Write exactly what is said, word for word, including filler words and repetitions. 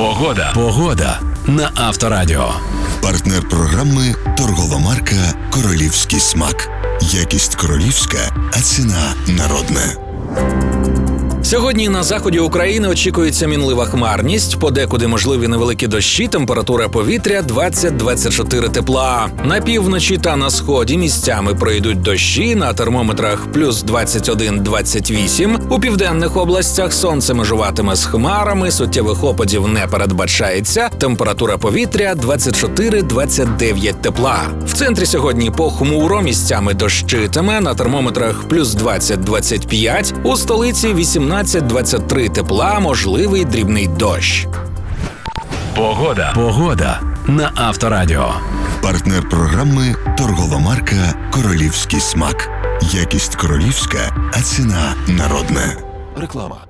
Погода. Погода на Авторадіо. Партнер програми торгова марка «Королівський смак». Якість королівська, а ціна народна. Сьогодні на заході України очікується мінлива хмарність, подекуди можливі невеликі дощі, температура повітря двадцять-двадцять чотири тепла. На півночі та на сході місцями пройдуть дощі, на термометрах плюс двадцять один - двадцять вісім. У південних областях сонце межуватиме з хмарами, суттєвих опадів не передбачається, температура повітря двадцять чотири - двадцять дев'ять тепла. В центрі сьогодні похмуро, місцями дощитиме, на термометрах плюс двадцять - двадцять п'ять, у столиці вісімнадцять - двадцять три тепла, можливий дрібний дощ. Погода. Погода на Авторадіо. Партнер програми торгова марка «Королівський смак». Якість королівська, а ціна народна. Реклама.